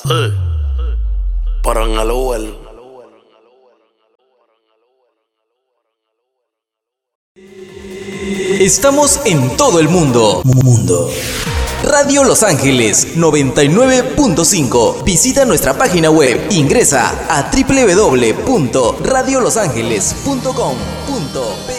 Parangalowal. Estamos en todo el mundo. Radio Los Ángeles 99.5. Visita nuestra página web. Ingresa a www.radiolosangeles.com.p